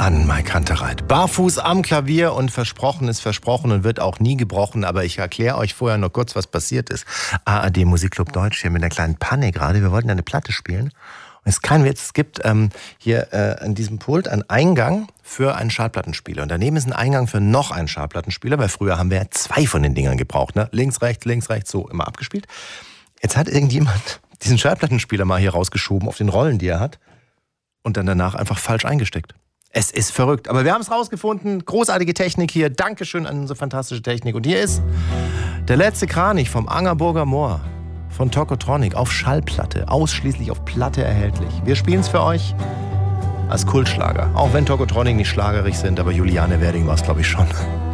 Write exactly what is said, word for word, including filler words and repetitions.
an Mike Kantereit. Barfuß am Klavier und versprochen ist versprochen und wird auch nie gebrochen. Aber ich erkläre euch vorher noch kurz, was passiert ist. A R D Musikclub Deutsch hier mit einer kleinen Panne gerade. Wir wollten eine Platte spielen. Und es ist kein Witz, es gibt ähm, hier äh, an diesem Pult einen Eingang für einen Schallplattenspieler. Und daneben ist ein Eingang für noch einen Schallplattenspieler, weil früher haben wir ja zwei von den Dingern gebraucht. Ne? Links, rechts, links, rechts, so immer abgespielt. Jetzt hat irgendjemand diesen Schallplattenspieler mal hier rausgeschoben auf den Rollen, die er hat. Und dann danach einfach falsch eingesteckt. Es ist verrückt, aber wir haben es rausgefunden. Großartige Technik hier. Dankeschön an unsere fantastische Technik. Und hier ist der letzte Kranich vom Angerburger Moor von Tokotronic auf Schallplatte. Ausschließlich auf Platte erhältlich. Wir spielen es für euch als Kultschlager. Auch wenn Tokotronic nicht schlagerig sind, aber Juliane Werding war es, glaube ich, schon.